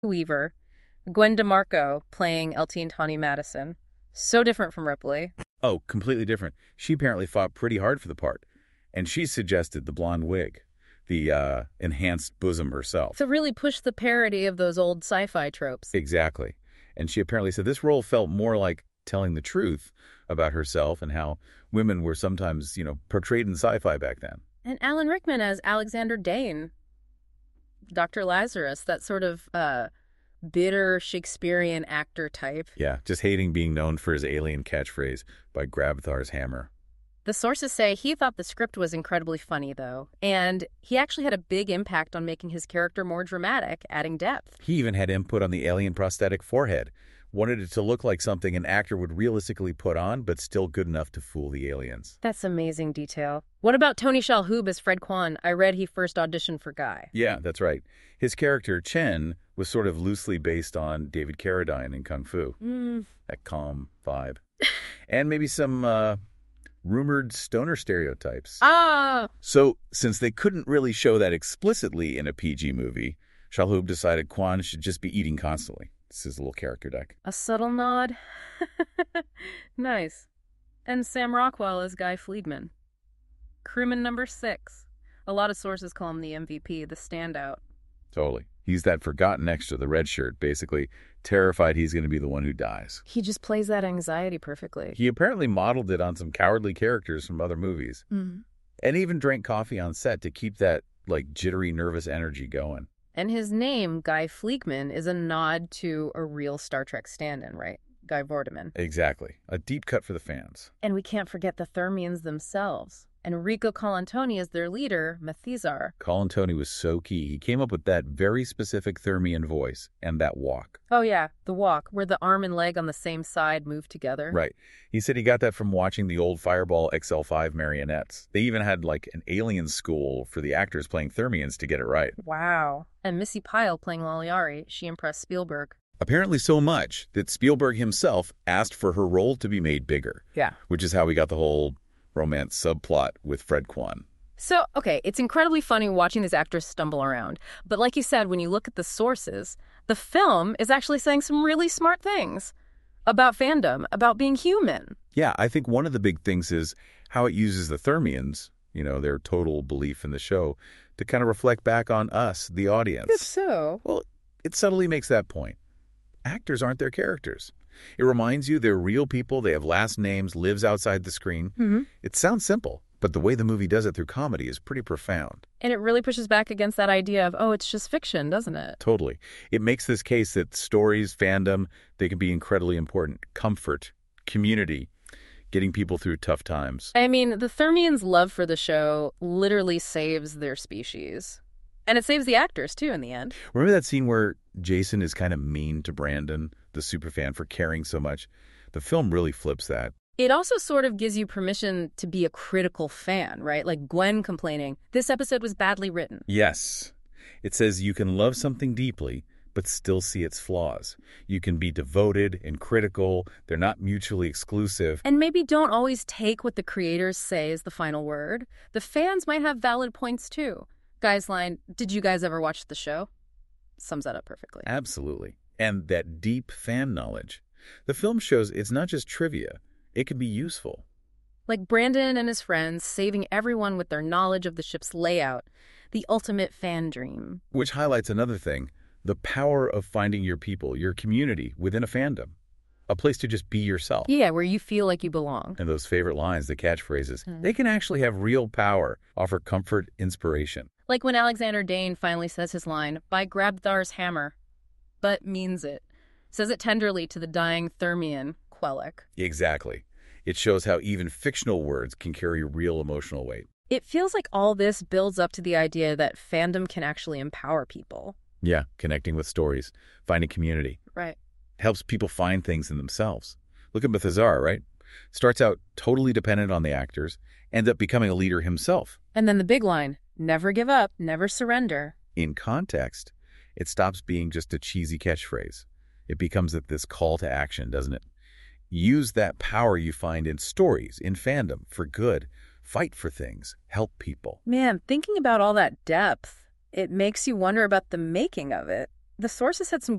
Weaver, Gwen DeMarco playing LT and Tawny Madison. So different from Ripley. Oh, completely different. She apparently fought pretty hard for the part, and she suggested the blonde wig, the enhanced bosom herself. So really pushed the parody of those old sci-fi tropes. Exactly. And she apparently said this role felt more like telling the truth about herself and how women were sometimes, portrayed in sci-fi back then. And Alan Rickman as Alexander Dane, Dr. Lazarus, that sort of bitter Shakespearean actor type. Yeah, just hating being known for his alien catchphrase by Grabthar's hammer. The sources say he thought the script was incredibly funny, though, and he actually had a big impact on making his character more dramatic, adding depth. He even had input on the alien prosthetic forehead. Wanted it to look like something an actor would realistically put on, but still good enough to fool the aliens. That's amazing detail. What about Tony Shalhoub as Fred Kwan? I read he first auditioned for Guy. Yeah, that's right. His character, Chen, was sort of loosely based on David Carradine in Kung Fu. That calm vibe. And maybe some rumored stoner stereotypes. So, since they couldn't really show that explicitly in a PG movie, Shalhoub decided Kwan should just be eating constantly. This is a little character deck. A subtle nod. Nice. And Sam Rockwell as Guy Fleedman. Crewman number 6. A lot of sources call him the MVP, the standout. Totally. He's that forgotten extra, the red shirt, basically terrified he's going to be the one who dies. He just plays that anxiety perfectly. He apparently modeled it on some cowardly characters from other movies. And even drank coffee on set to keep that, jittery, nervous energy going. And his name, Guy Fleegman, is a nod to a real Star Trek stand-in, right? Guy Vorderman. Exactly. A deep cut for the fans. And we can't forget the Thermians themselves. Enrico Colantoni is their leader, Mathizar. Colantoni was so key. He came up with that very specific Thermian voice and that walk. Oh, yeah, the walk, where the arm and leg on the same side move together. Right. He said he got that from watching the old Fireball XL5 marionettes. They even had, an alien school for the actors playing Thermians to get it right. Wow. And Missy Pyle playing Laliari, she impressed Spielberg. Apparently so much that Spielberg himself asked for her role to be made bigger. Yeah. Which is how we got the whole romance subplot with Fred Kwan. So, okay, it's incredibly funny watching these actors stumble around. But like you said, when you look at the sources, the film is actually saying some really smart things about fandom, about being human. Yeah, I think one of the big things is how it uses the Thermians, their total belief in the show, to kind of reflect back on us, the audience. If so. Well, it subtly makes that point. Actors aren't their characters. It reminds you they're real people, they have last names, lives outside the screen. It sounds simple, but the way the movie does it through comedy is pretty profound. And it really pushes back against that idea of, it's just fiction, doesn't it? Totally. It makes this case that stories, fandom, they can be incredibly important. Comfort, community, getting people through tough times. I mean, the Thermians' love for the show literally saves their species. And it saves the actors, too, in the end. Remember that scene where Jason is kind of mean to Brandon, the superfan, for caring so much? The film really flips that. It also sort of gives you permission to be a critical fan, right? Like Gwen complaining, this episode was badly written. Yes. It says you can love something deeply, but still see its flaws. You can be devoted and critical. They're not mutually exclusive. And maybe don't always take what the creators say as the final word. The fans might have valid points, too. Guy's line, did you guys ever watch the show? Sums that up perfectly. Absolutely. And that deep fan knowledge. The film shows it's not just trivia. It can be useful. Like Brandon and his friends saving everyone with their knowledge of the ship's layout. The ultimate fan dream. Which highlights another thing. The power of finding your people, your community within a fandom. A place to just be yourself. Yeah, where you feel like you belong. And those favorite lines, the catchphrases, they can actually have real power, offer comfort, inspiration. Like when Alexander Dane finally says his line, by Grabthar's hammer, but means it. Says it tenderly to the dying Thermian, Quellic. Exactly. It shows how even fictional words can carry real emotional weight. It feels like all this builds up to the idea that fandom can actually empower people. Yeah, connecting with stories, finding community. Right. Helps people find things in themselves. Look at Mathizar, right? Starts out totally dependent on the actors, ends up becoming a leader himself. And then the big line, never give up, never surrender. In context, it stops being just a cheesy catchphrase. It becomes this call to action, doesn't it? Use that power you find in stories, in fandom, for good. Fight for things. Help people. Man, thinking about all that depth, it makes you wonder about the making of it. the sources had some